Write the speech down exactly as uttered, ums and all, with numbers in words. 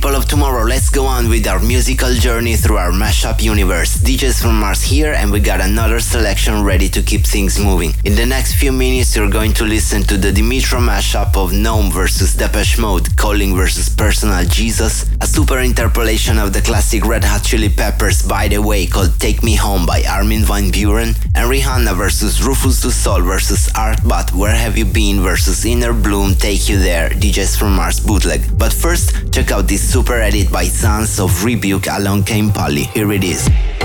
people of tomorrow, let's go on with our musical journey through our mashup universe. D Js from Mars here, and we got another selection ready to keep things moving. In the next few minutes, you're going to listen to the Dimitro mashup of Gnome versus Depeche Mode, Calling versus Personal Jesus, a super interpolation of the classic Red Hot Chili Peppers By the Way called Take Me Home by Armin van Buuren, and Rihanna versus Rufus Du Sol versus Art But Where Have You Been versus Inner Bloom Take You There, D Js from Mars bootleg. But first, check out this super edit by Sans of Rebuke Along Came Polly. Here it is.